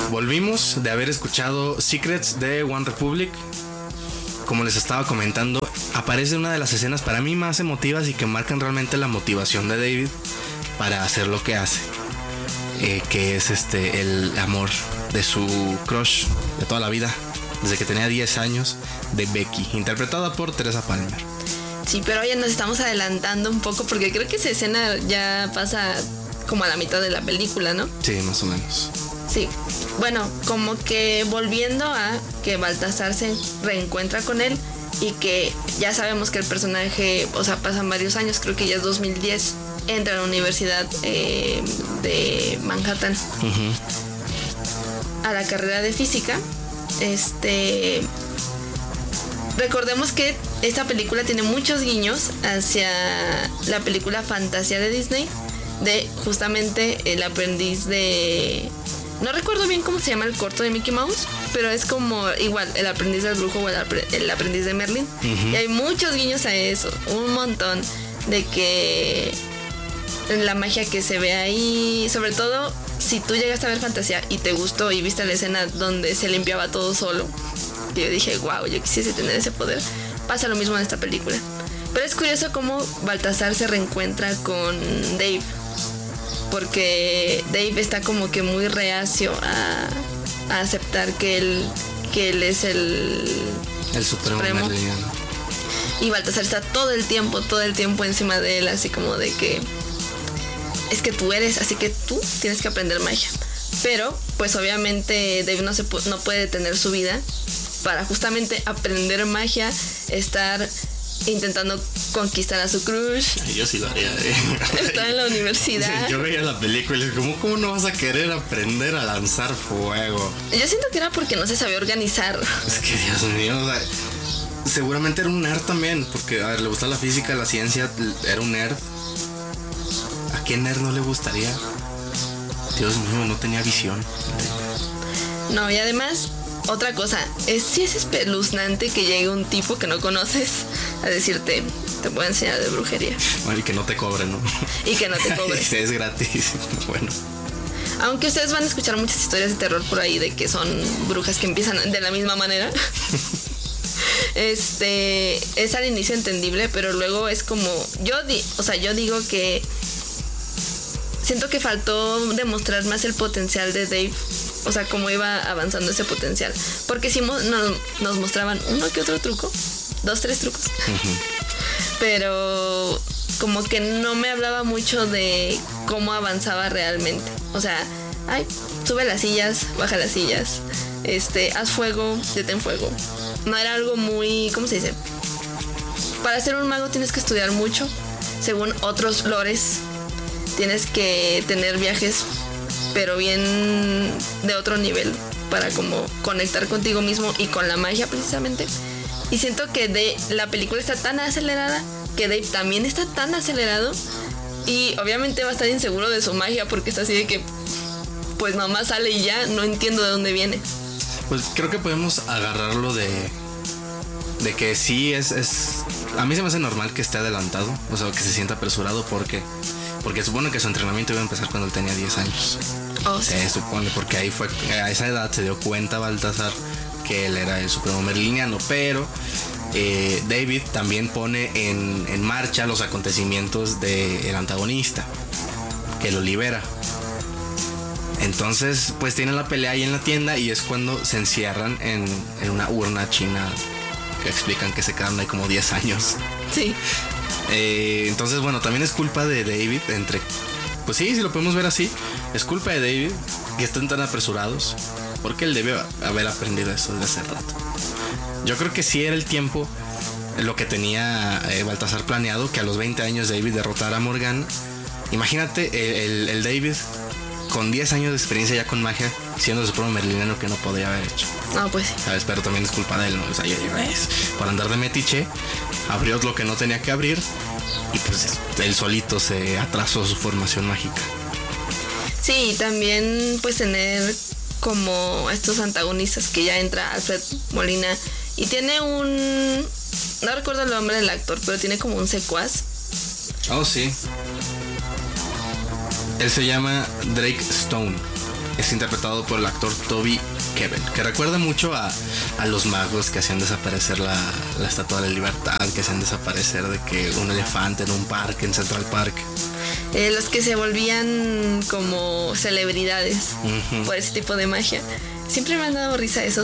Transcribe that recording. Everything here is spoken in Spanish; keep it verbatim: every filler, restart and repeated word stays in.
volvimos de haber escuchado Secrets de One Republic. Como les estaba comentando, aparece una de las escenas para mí más emotivas y que marcan realmente la motivación de David para hacer lo que hace, eh, que es este el amor de su crush de toda la vida, desde que tenía diez años, de Becky, interpretada por Teresa Palmer. Sí, pero ya nos estamos adelantando un poco porque creo que esa escena ya pasa como a la mitad de la película, ¿no? Sí, más o menos. Sí, bueno, como que volviendo a que Baltasar se reencuentra con él y que ya sabemos que el personaje, o sea, pasan varios años, creo que ya es dos mil diez, entra a la Universidad eh, de Manhattan, uh-huh, a la carrera de física. Este, recordemos que esta película tiene muchos guiños hacia la película Fantasía de Disney, de justamente el aprendiz de... No recuerdo bien cómo se llama el corto de Mickey Mouse, pero es como igual, el aprendiz del brujo o el, apre- el aprendiz de Merlin. Uh-huh. Y hay muchos guiños a eso, un montón, de que la magia que se ve ahí, sobre todo si tú llegaste a ver Fantasía y te gustó y viste la escena donde se limpiaba todo solo, que yo dije, wow, yo quisiese tener ese poder. Pasa lo mismo en esta película. Pero es curioso cómo Baltasar se reencuentra con Dave, porque Dave está como que muy reacio a, a aceptar que él, que él es el, el supremo, supremo. Y Baltasar está todo el tiempo, todo el tiempo encima de él, así como de que es que tú eres, así que tú tienes que aprender magia. Pero pues obviamente Dave no, se pu- no puede detener su vida para justamente aprender magia, estar intentando conquistar a su crush. Yo sí lo haría, ¿eh? Está en la universidad. Yo veía la película y como, ¿cómo no vas a querer aprender a lanzar fuego? Yo siento que era porque no se sabía organizar. Es que Dios mío, o sea, seguramente era un nerd también, porque a ver, le gusta la física, la ciencia, era un nerd. ¿A qué nerd no le gustaría? Dios mío, no tenía visión. No, y además, otra cosa, es sí es espeluznante que llegue un tipo que no conoces a decirte, te puedo enseñar de brujería. Bueno, y que no te cobre, ¿no? Y que no te cobre. Es gratis. Bueno. Aunque ustedes van a escuchar muchas historias de terror por ahí de que son brujas que empiezan de la misma manera. Este, es al inicio entendible, pero luego es como, yo di, o sea, yo digo que siento que faltó demostrar más el potencial de Dave. O sea, cómo iba avanzando ese potencial. Porque sí mo- nos, nos mostraban uno que otro truco. Dos, tres trucos. Uh-huh. Pero como que no me hablaba mucho de cómo avanzaba realmente. O sea, ay, sube las sillas, baja las sillas. Este, haz fuego, detén fuego. No era algo muy, ¿cómo se dice? Para ser un mago tienes que estudiar mucho. Según otros lores, tienes que tener viajes, pero bien de otro nivel, para como conectar contigo mismo y con la magia precisamente. Y siento que de, la película está tan acelerada que Dave también está tan acelerado y obviamente va a estar inseguro de su magia porque está así de que pues nomás sale y ya no entiendo de dónde viene. Pues creo que podemos agarrarlo de de que sí es, es a mí se me hace normal que esté adelantado, o sea, que se sienta apresurado porque porque supone que su entrenamiento iba a empezar cuando él tenía diez años. Oh, se sí. supone, porque ahí fue, a esa edad se dio cuenta Baltasar que él era el supremo merliniano, pero eh, David también pone en, en marcha los acontecimientos del antagonista, que lo libera. Entonces, pues tienen la pelea ahí en la tienda y es cuando se encierran en, en una urna china que explican que se quedaron ahí como diez años. Sí. Eh, entonces, bueno, también es culpa de David, entre... Pues sí, si lo podemos ver así, es culpa de David que estén tan apresurados, porque él debe haber aprendido eso desde hace rato. Yo creo que sí era el tiempo, lo que tenía eh, Baltasar planeado, que a los veinte años David derrotara a Morgana. Imagínate el, el, el David con diez años de experiencia ya con magia, siendo su propio merliniano que no podría haber hecho. Ah, pues sí. ¿Sabes? Pero también es culpa de él, ¿no? O sea, yo digo, es por andar de metiche, abrió lo que no tenía que abrir y pues él solito se atrasó su formación mágica. Sí, también pues tener como estos antagonistas, que ya entra Alfred Molina y tiene un... No recuerdo el nombre del actor, pero tiene como un secuaz. Oh, sí. Él se llama Drake Stone. es interpretado por el actor Toby Kebbell, que recuerda mucho a, a los magos que hacían desaparecer la, la Estatua de la Libertad, que hacían desaparecer de que un elefante en un parque, en Central Park. Eh, los que se volvían como celebridades uh-huh. por ese tipo de magia. Siempre me han dado risa esos